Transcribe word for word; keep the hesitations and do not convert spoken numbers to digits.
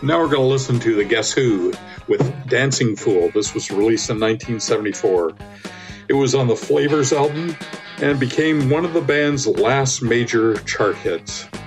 Now we're going to listen to the Guess Who with Dancing Fool. This was released in nineteen seventy-four. It was on the Flavors album and became one of the band's last major chart hits.